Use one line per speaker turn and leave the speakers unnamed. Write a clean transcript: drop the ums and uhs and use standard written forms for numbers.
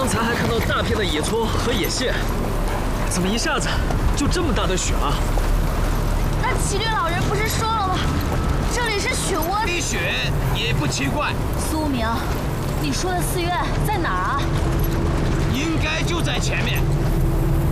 才还看到大片的野葱和野蟹，怎么一下子就这么大的雪啊？
那骑驴老人不是说了吗？这里是雪窝，
积雪也不奇怪。
苏明，你说的寺院在哪儿啊？
应该就在前面。